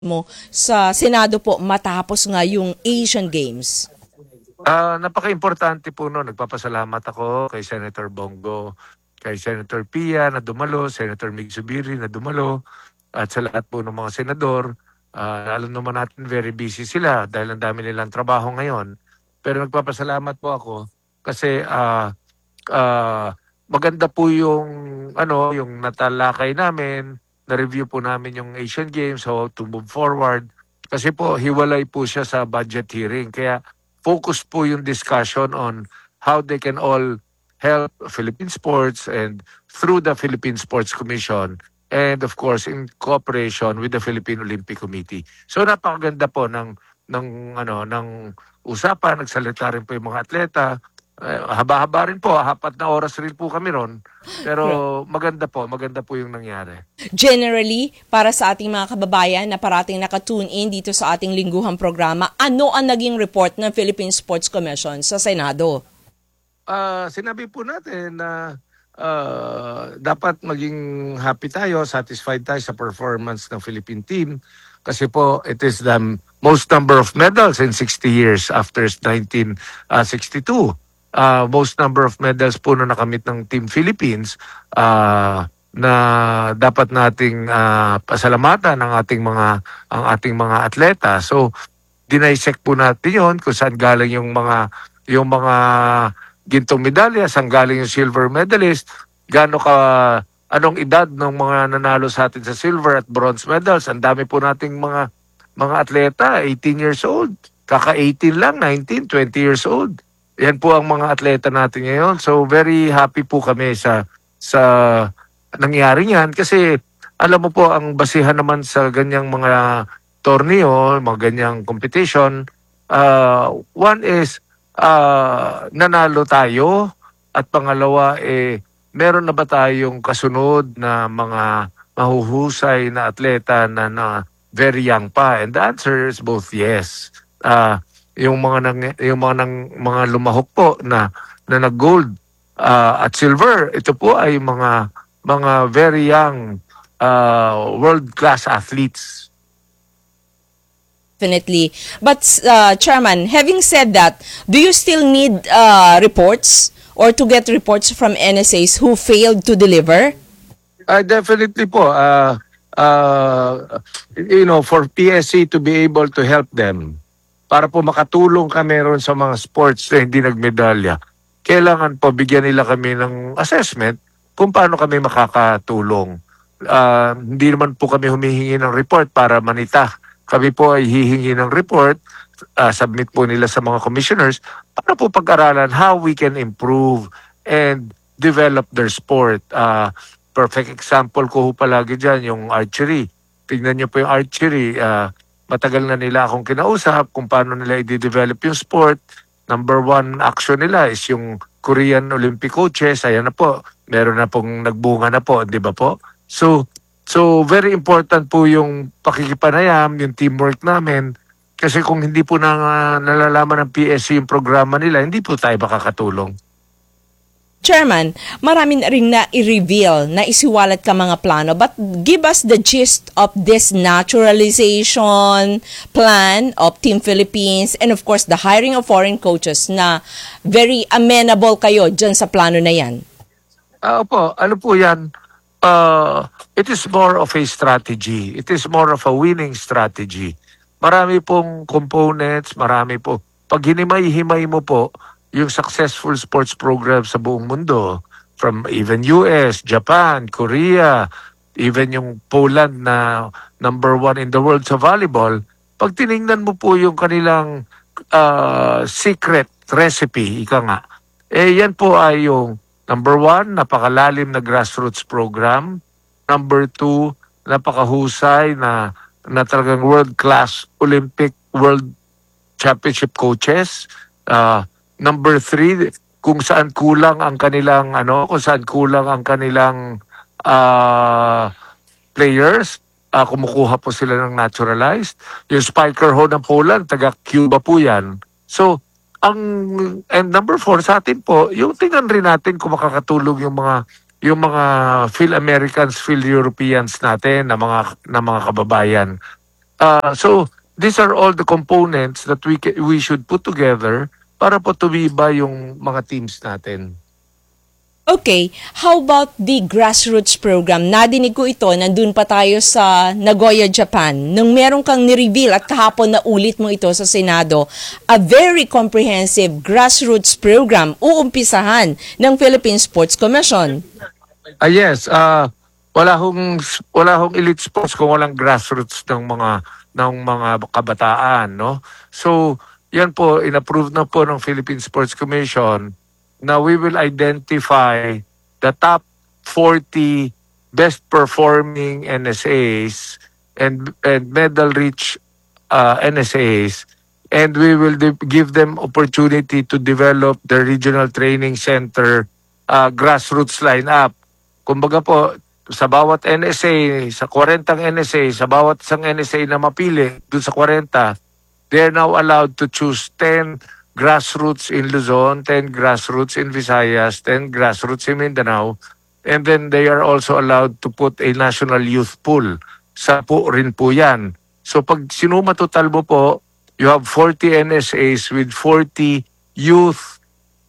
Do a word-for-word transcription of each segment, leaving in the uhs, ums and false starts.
mo sa Senado po matapos nga yung Asian Games? Ah, napaka-importante po no. Nagpapasalamat ako kay Senator Bongo, kay Senator Pia na dumalo, Senator Mig Zubiri na dumalo, at sa lahat po ng mga senador. Ah, alam naman natin very busy sila dahil ang dami nilang trabaho ngayon. Pero nagpapasalamat po ako kasi ah ah, maganda po yung ano, yung natalakay namin, na-review po namin yung Asian Games, how to move forward. Kasi po, hiwalay po siya sa budget hearing. Kaya focus po yung discussion on how they can all help Philippine sports and through the Philippine Sports Commission and of course in cooperation with the Philippine Olympic Committee. So napakaganda po ng ng ano ng usapan, nagsalita rin po yung mga atleta. Eh, haba-haba rin po, apat na oras rin po kami ron. Pero maganda po, maganda po yung nangyari. Generally, para sa ating mga kababayan na parating nakatune in dito sa ating lingguhang programa, ano ang naging report ng Philippine Sports Commission sa Senado? Ah, sinabi po natin na ah, dapat maging happy tayo, satisfied tayo sa performance ng Philippine team kasi po it is the most number of medals in sixty years after nineteen sixty-two. Uh, most number of medals po na nakamit ng Team Philippines uh, na dapat nating uh, pasalamatan ng ating mga ang ating mga atleta. So dinaisect po natin 'yon kung saan galing yung mga yung mga gintong medalya, saan galing yung silver medalist, gaano ka anong edad ng mga nanalo sa atin sa silver at bronze medals. Ang dami po nating mga mga atleta, eighteen years old, kaka eighteen lang, nineteen, twenty years old. Yan po ang mga atleta natin ngayon. So very happy po kami sa sa nangyari niyan kasi alam mo po ang basihan naman sa ganyang mga torneo, mga ganyang competition, uh, one is uh, nanalo tayo at pangalawa eh meron na ba tayong kasunod na mga mahuhusay na atleta na, na very young pa? And the answer is both yes. Uh, yung mga nang, yung mga nang, mga lumahok po na na nag-gold uh, at silver, ito po ay mga mga very young uh, world-class athletes. Definitely. But, uh, Chairman, having said that, do you still need uh, reports or to get reports from N S As who failed to deliver? Uh, definitely po. Uh, uh, you know, for P S C to be able to help them, para po makatulong kami ron sa mga sports na hindi nagmedalya, kailangan po bigyan nila kami ng assessment kung paano kami makakatulong. Uh, hindi naman po kami humihingi ng report para manita. Kami po ay hihingi ng report, uh, submit po nila sa mga commissioners para po pag-aralan how we can improve and develop their sport. Uh, perfect example ko ho palagi dyan, yung archery. Tingnan nyo po yung archery. Uh, matagal na nila akong kinausap kung paano nila i-develop yung sport. Number one action nila is yung Korean Olympic coaches. Ayan na po, meron na pong nagbunga na po, di ba po? So, so very important po yung pakikipanayam, yung teamwork namin. Kasi kung hindi po na, uh, nalalaman ng P S C yung programa nila, hindi po tayo makakatulong. Chairman, marami na rin na i-reveal, na isiwalat ka mga plano, but give us the gist of this naturalization plan of Team Philippines and of course the hiring of foreign coaches na very amenable kayo dyan sa plano na yan. Ah, opo, ano po yan? Uh, it is more of a strategy. It is more of a winning strategy. Marami pong components, marami po. Pag hinimay-himay mo po, yung successful sports program sa buong mundo, from even U S, Japan, Korea, even yung Poland na number one in the world sa volleyball, pag tiningnan mo po yung kanilang uh, secret recipe, ika nga, eh yan po ay yung number one, napakalalim na grassroots program. Number two, napakahusay na, na talagang world-class Olympic World Championship coaches. Uh, Number three, kung saan kulang ang kanilang ano, kung saan kulang ang kanilang uh, players, uh, kumukuha po sila ng naturalized. Yung spiker ho ng Poland, taga Cuba po yan. So, ang and number four sa atin po, yung tingnan rin natin kung makakatulong yung mga yung mga Phil Americans, Phil Europeans natin na mga na mga kababayan. Uh, so, these are all the components that we ca- we should put together para po tumiba yung mga teams natin. Okay, how about the grassroots program? Nadinig ko ito, nandun pa tayo sa Nagoya, Japan. Nung meron kang ni-reveal at kahapon na ulit mo ito sa Senado, a very comprehensive grassroots program uumpisahan ng Philippine Sports Commission. Ah yes, uh, wala hong wala hong elite sports kung walang grassroots ng mga ng mga kabataan, no? So, yan po inapprove na po ng Philippine Sports Commission na we will identify the top forty best performing N S As and and medal rich uh, N S As, and we will de- give them opportunity to develop the regional training center uh, grassroots lineup. Kumbaga po, sa bawat N S A, sa forty N S A, sa bawat isang N S A na mapili, dun sa forty, they're now allowed to choose ten grassroots in Luzon, ten grassroots in Visayas, ten grassroots in Mindanao, and then they are also allowed to put a national youth pool. Sa po rin po yan. So pag sinuma total mo po, you have forty N S As with forty youth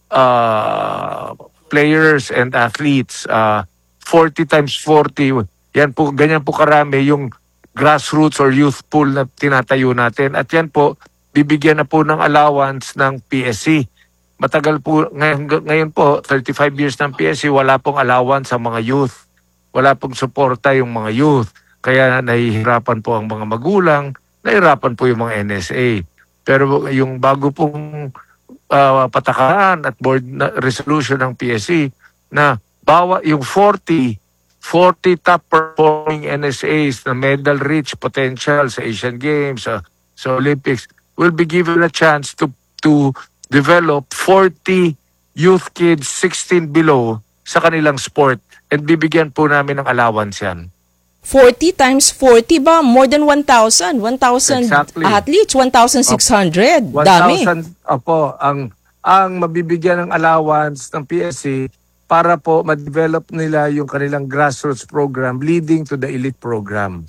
uh, players and athletes. Uh, forty times forty, yan po, ganyan po karami yung grassroots or youth pool na tinatayo natin. At yan po, bibigyan na po ng allowance ng P S C. Matagal po, ngayon, ngayon po, thirty-five years ng P S C, wala pong allowance sa mga youth. Wala pong suporta yung mga youth. Kaya nahihirapan po ang mga magulang, nahihirapan po yung mga N S A. Pero yung bago pong uh, patakaran at board na resolution ng P S C na bawa yung forty, forty top performing N S As na medal rich potential sa Asian Games, sa, sa Olympics, will be given a chance to to develop forty youth kids sixteen below sa kanilang sport, and bibigyan po namin ng allowance yan. forty times forty ba? More than one thousand. one thousand Exactly. athletes, one thousand six hundred. Dami. one thousand opo, ang ang mabibigyan ng allowance ng P S C para po ma-develop nila yung kanilang grassroots program leading to the elite program.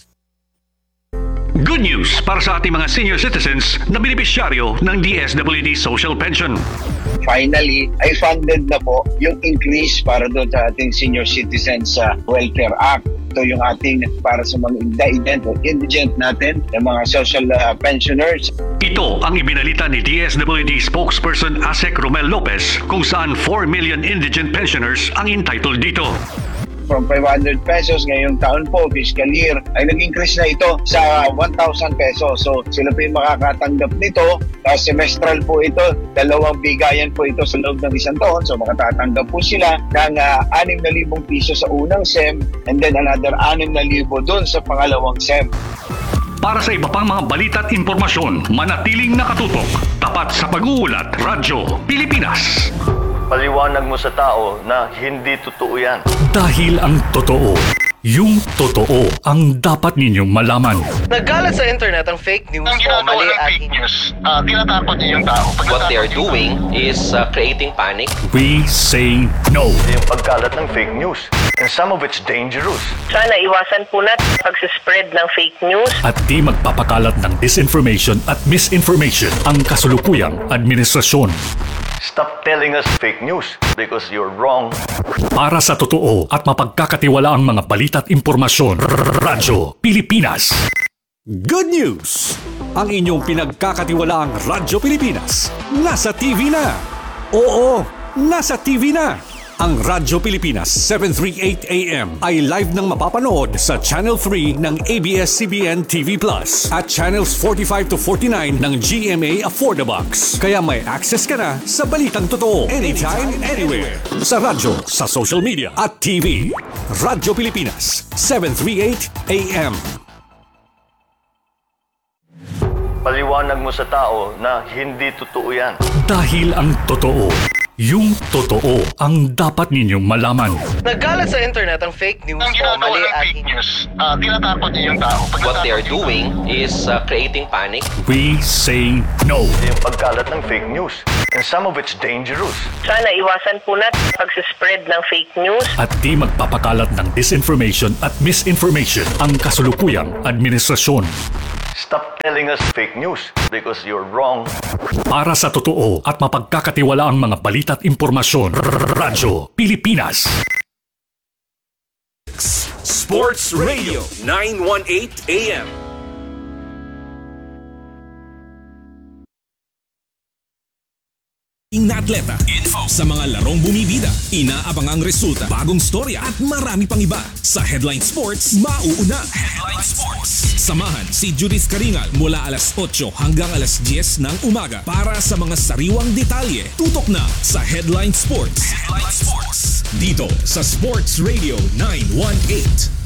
Good news para sa ating mga senior citizens na benepisyaryo ng D S W D Social Pension. Finally, ay funded na po yung increase para doon sa ating Senior Citizens uh, Welfare Act. Ito yung ating para sa mga indigent o indigent natin, yung mga social uh, pensioners. Ito ang ibinalita ni D S W D spokesperson Asek Romel Lopez kung saan four million indigent pensioners ang entitled dito. From five hundred pesos ngayong taon po, fiscal year, ay nag-increase na ito sa one thousand pesos. So sila po yung makakatanggap nito. Uh, semestral po ito, dalawang bigayan po ito sa loob ng isang taon. So makatatanggap po sila ng uh, six thousand piso sa unang S E M and then another six thousand doon sa pangalawang S E M. Para sa iba pang mga balita at impormasyon, manatiling nakatutok. Tapat sa pag-uulat, Radyo Pilipinas. Paliwanag mo sa tao na hindi totoo yan. Dahil ang totoo, yung totoo ang dapat ninyong malaman. Nagkalat sa internet ang fake news Ang o ginagawa mali ng at fake news, uh, tinatakot niya yung tao. Pag What they are natakot doing is uh, creating panic. We say no. Yung pagkalat ng fake news. And some of it's dangerous. Sana iwasan po natin pagsispread ng fake news. At di magpapakalat ng disinformation at misinformation ang kasulukuyang administrasyon. Stop telling us fake news because you're wrong. Para sa totoo at mapagkakatiwalaang mga balita at impormasyon, Radyo Pilipinas. Good news! Ang inyong pinagkakatiwalaang Radyo Pilipinas nasa T V na. Oo, nasa T V na. Ang Radyo Pilipinas seven thirty-eight A M ay live nang mapapanood sa Channel three ng A B S C B N T V Plus at Channels forty-five to forty-nine ng G M A Affordabox. Kaya may access ka na sa balitang totoo anytime, anywhere. Sa radyo, sa social media at T V. Radyo Pilipinas seven thirty-eight A M. Paliwanag mo sa tao na hindi totoo yan. Dahil ang totoo, yung totoo ang dapat ninyong malaman. Nagkalat sa internet ang fake news Ang o ginagawa mali ng at fake news, uh, tinatakot niya yung tao. Pag What they are natakot doing is uh, creating panic. We say no. Yung pagkalat ng fake news. And some of it's dangerous. Sana iwasan po natin pagsispread ng fake news. At di magpapakalat ng disinformation at misinformation ang kasulukuyang administrasyon. Stop telling us fake news because you're wrong. Para sa totoo at mapagkakatiwalaang mga balita at impormasyon, Radyo Pilipinas. Sports Radio nine eighteen A M. Na atleta, info sa mga larong bumibida, inaabangang resulta, bagong storya at marami pang iba. Sa Headline Sports, mauuna. Headline Sports. Samahan si Judith Karingal mula alas otso hanggang alas diyes ng umaga para sa mga sariwang detalye. Tutok na sa Headline Sports. Headline Sports. Dito sa Sports Radio nine eighteen.